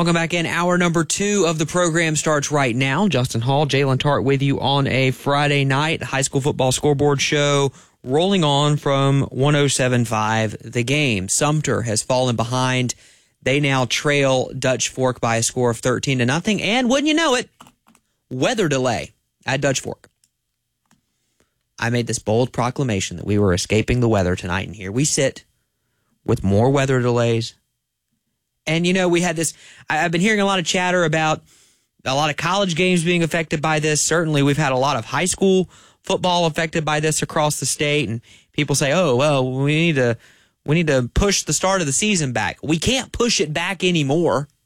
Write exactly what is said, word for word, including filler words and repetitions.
Welcome back in. Hour number two of the program starts right now. Justin Hall, Jalen Tart with you on a Friday night high school football scoreboard show rolling on from one oh seven point five The Game. Sumter has fallen behind. They now trail Dutch Fork by a score of thirteen to nothing. And wouldn't you know it, weather delay at Dutch Fork. I made this bold proclamation that we were escaping the weather tonight, and here we sit with more weather delays. And, you know, we had this, I, I've been hearing a lot of chatter about a lot of college games being affected by this. Certainly, we've had a lot of high school football affected by this across the state. And people say, oh, well, we need to, we need to push the start of the season back. We can't push it back anymore.